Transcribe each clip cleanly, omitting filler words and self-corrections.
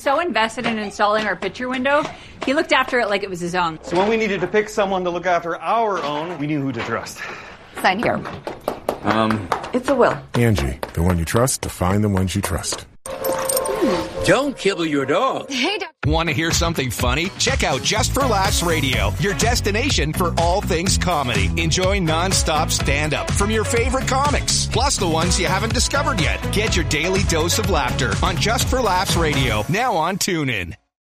So invested in installing our picture window, he looked after it like it was his own. So when we needed to pick someone to look after our own, we knew who to trust. Sign here. It's a will. Angie, the one you trust to find the ones you trust. Don't kibble your dog. Hey, Doc. Want to hear something funny? Check out Just for Laughs Radio, your destination for all things comedy. Enjoy non-stop stand-up from your favorite comics, plus the ones you haven't discovered yet. Get your daily dose of laughter on Just for Laughs Radio, now on TuneIn.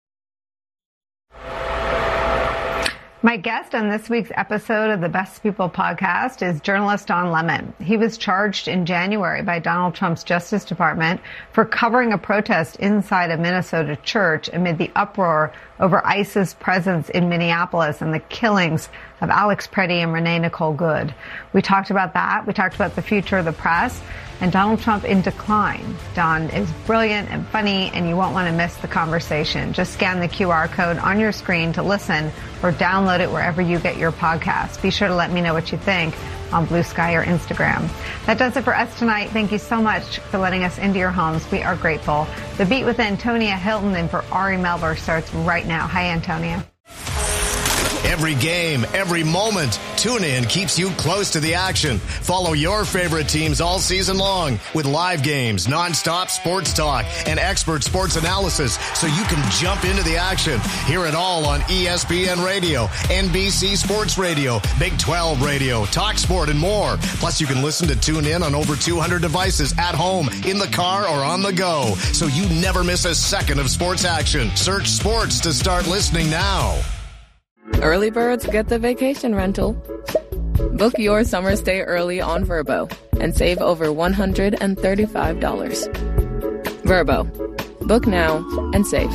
My guest on this week's episode of the Best People podcast is journalist Don Lemon. He was charged in January by Donald Trump's Justice Department for covering a protest inside a Minnesota church amid the uproar over ISIS presence in Minneapolis and the killings of Alex Preddy and Renee Nicole Good. We talked about that. We talked about the future of the press and Donald Trump in decline. Don is brilliant and funny, and you won't want to miss the conversation. Just scan the QR code on your screen to listen or download it wherever you get your podcasts. Be sure to let me know what you think on Blue Sky or Instagram. That does it for us tonight. Thank you so much for letting us into your homes. We are grateful. The Beat with Antonia Hilton and for Ari Melber starts right now. Hi, Antonia. Every game, every moment, TuneIn keeps you close to the action. Follow your favorite teams all season long with live games, nonstop sports talk, and expert sports analysis so you can jump into the action. Hear it all on ESPN Radio, NBC Sports Radio, Big 12 Radio, Talk Sport, and more. Plus, you can listen to TuneIn on over 200 devices at home, in the car, or on the go, so you never miss a second of sports action. Search sports to start listening now. Early birds get the vacation rental. Book your summer stay early on Vrbo and save over $135. Vrbo. Book now and save.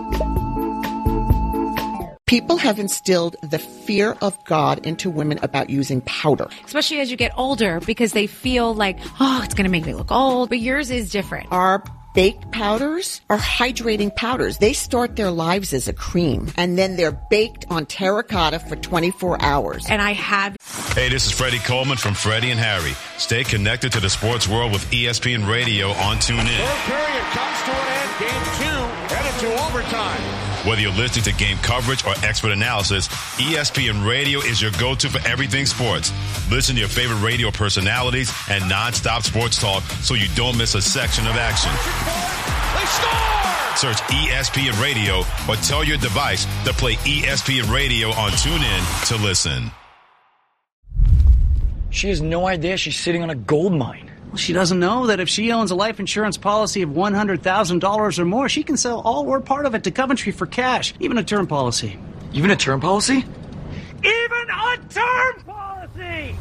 People have instilled the fear of God into women about using powder. Especially as you get older, because they feel like, oh, it's going to make me look old. But yours is different. Our baked powders are hydrating powders. They start their lives as a cream, and then they're baked on terracotta for 24 hours. And I have... Hey, this is Freddie Coleman from Freddie and Harry. Stay connected to the sports world with ESPN Radio on TuneIn. Third period comes to an end. Game 2 headed to overtime. Whether you're listening to game coverage or expert analysis, ESPN Radio is your go-to for everything sports. Listen to your favorite radio personalities and non-stop sports talk so you don't miss a section of action. They score! Search ESPN Radio or tell your device to play ESPN Radio on TuneIn to listen. She has no idea she's sitting on a gold mine. Well, she doesn't know that if she owns a life insurance policy of $100,000 or more, she can sell all or part of it to Coventry for cash, even a term policy. Even a term policy? Even a term policy!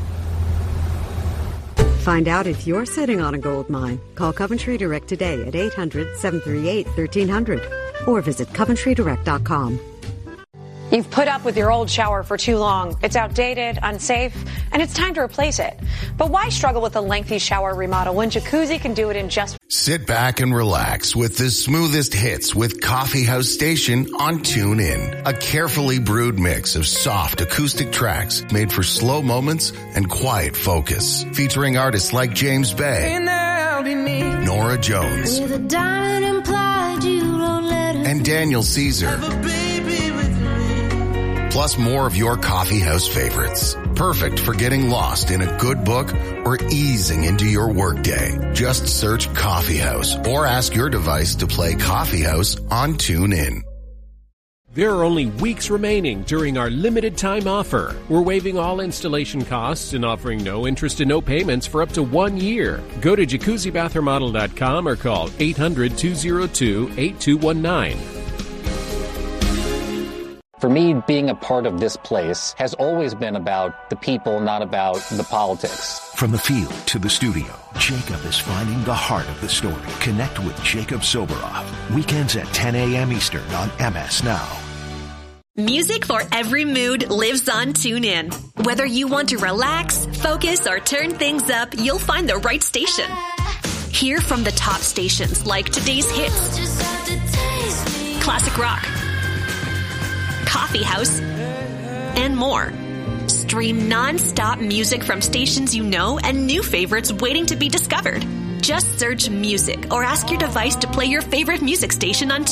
Find out if you're sitting on a gold mine. Call Coventry Direct today at 800-738-1300 or visit CoventryDirect.com. You've put up with your old shower for too long. It's outdated, unsafe, and it's time to replace it. But why struggle with a lengthy shower remodel when Jacuzzi can do it in just... Sit back and relax with the smoothest hits with Coffee House Station on TuneIn. A carefully brewed mix of soft acoustic tracks made for slow moments and quiet focus. Featuring artists like James Bay, Nora Jones, and Daniel Caesar. Plus more of your coffee house favorites. Perfect for getting lost in a good book or easing into your workday. Just search Coffee House or ask your device to play Coffee House on TuneIn. There are only weeks remaining during our limited time offer. We're waiving all installation costs and offering no interest and no payments for up to 1 year. Go to jacuzzibathremodel.com or call 800-202-8219. For me, being a part of this place has always been about the people, not about the politics. From the field to the studio, Jacob is finding the heart of the story. Connect with Jacob Soboroff. Weekends at 10 a.m. Eastern on MS Now. Music for every mood lives on TuneIn. Whether you want to relax, focus, or turn things up, you'll find the right station. Hear from the top stations like Today's Hits, Classic Rock, Coffee House, and more. Stream non-stop music from stations you know and new favorites waiting to be discovered. Just search music or ask your device to play your favorite music station on